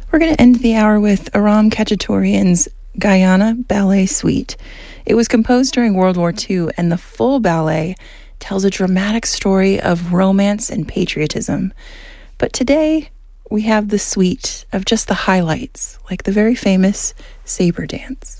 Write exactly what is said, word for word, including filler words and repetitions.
We're going to end the hour with Aram Khachaturian's Guyana Ballet Suite. It was composed during World War Two, and the full ballet tells a dramatic story of romance and patriotism. But today, we have the suite of just the highlights, like the very famous Sabre Dance.